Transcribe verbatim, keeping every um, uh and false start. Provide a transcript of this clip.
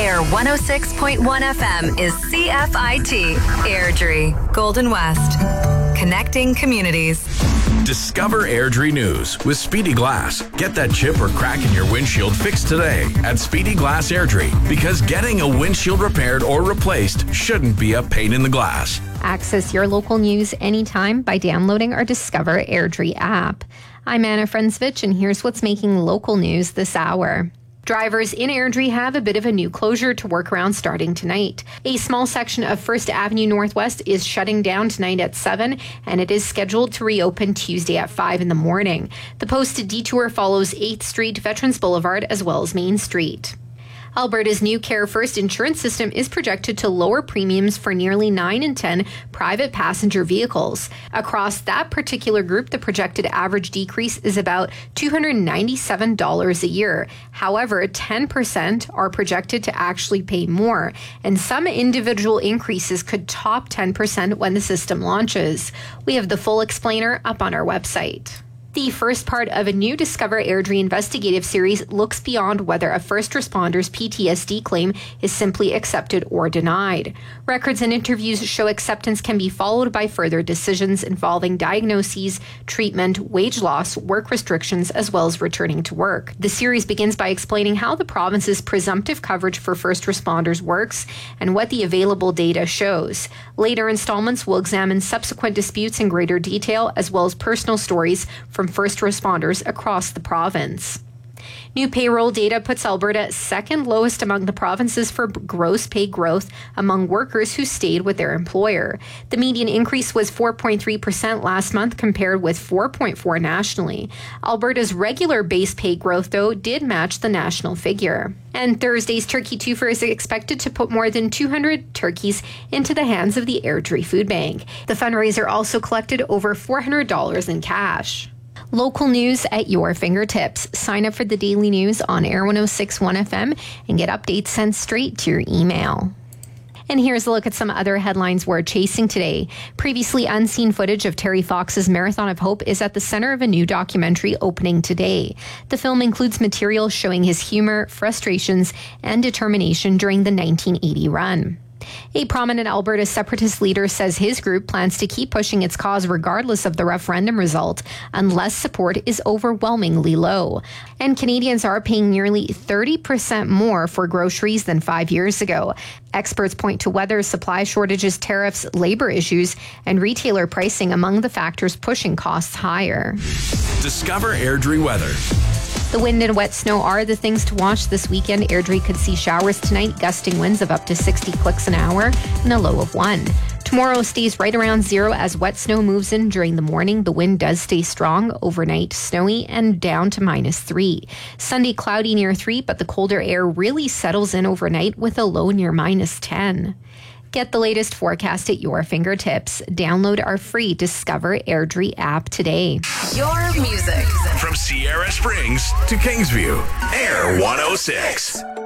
Air one oh six point one F M is C F I T, Airdrie, Golden West. Connecting communities. Discover Airdrie News with Speedy Glass. Get that chip or crack in your windshield fixed today at Speedy Glass Airdrie, because getting a windshield repaired or replaced shouldn't be a pain in the glass. Access your local news anytime by downloading our Discover Airdrie app. I'm Anna Frensvich, and here's what's making local news this hour. Drivers in Airdrie have a bit of a new closure to work around starting tonight. A small section of First Avenue Northwest is shutting down tonight at seven, and it is scheduled to reopen Tuesday at five in the morning. The posted detour follows eighth Street, Veterans Boulevard, as well as Main Street. Alberta's new Care First insurance system is projected to lower premiums for nearly nine in ten private passenger vehicles. Across that particular group, the projected average decrease is about two hundred ninety-seven dollars a year. However, ten percent are projected to actually pay more, and some individual increases could top ten percent when the system launches. We have the full explainer up on our website. The first part of a new Discover Airdrie investigative series looks beyond whether a first responder's P T S D claim is simply accepted or denied. Records and interviews show acceptance can be followed by further decisions involving diagnoses, treatment, wage loss, work restrictions, as well as returning to work. The series begins by explaining how the province's presumptive coverage for first responders works and what the available data shows. Later installments will examine subsequent disputes in greater detail, as well as personal stories from from first responders across the province. New payroll data puts Alberta second lowest among the provinces for gross pay growth among workers who stayed with their employer. The median increase was four point three percent last month, compared with four point four nationally. Alberta's regular base pay growth, though, did match the national figure. And Thursday's Turkey Twofer is expected to put more than two hundred turkeys into the hands of the Airdrie Food Bank. The fundraiser also collected over four hundred dollars in cash. Local news at your fingertips. Sign up for the daily news on Air one oh six point one F M and get updates sent straight to your email. And here's a look at some other headlines we're chasing today. Previously unseen footage of Terry Fox's Marathon of Hope is at the center of a new documentary opening today. The film includes material showing his humor, frustrations, and determination during the nineteen eighty run. A prominent Alberta separatist leader says his group plans to keep pushing its cause regardless of the referendum result, unless support is overwhelmingly low. And Canadians are paying nearly thirty percent more for groceries than five years ago. Experts point to weather, supply shortages, tariffs, labor issues, and retailer pricing among the factors pushing costs higher. Discover Airdrie weather. The wind and wet snow are the things to watch this weekend. Airdrie could see showers tonight, gusting winds of up to sixty clicks an hour and a low of one. Tomorrow stays right around zero as wet snow moves in during the morning. The wind does stay strong, overnight snowy and down to minus three. Sunday cloudy near three, but the colder air really settles in overnight with a low near minus ten. Get the latest forecast at your fingertips. Download our free Discover Airdrie app today. Your music. From Sierra Springs to Kingsview, Air one oh six.